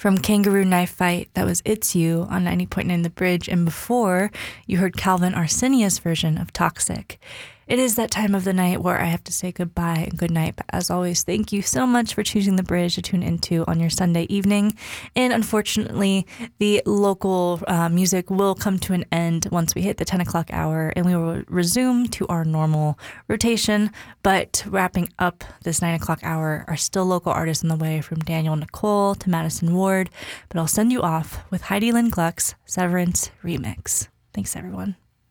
From Kangaroo Knife Fight, that was It's You on 90.9 The Bridge, and before, you heard Calvin Arsenia's version of Toxic. It is that time of the night where I have to say goodbye and good night, but as always, thank you so much for choosing The Bridge to tune into on your Sunday evening. And unfortunately, the local music will come to an end once we hit the 10 o'clock hour, and we will resume to our normal rotation. But wrapping up this 9 o'clock hour are still local artists on the way, from Daniel Nicole to Madison Ward. But I'll send you off with Heidi Lynn Gluck's Severance Remix. Thanks, everyone.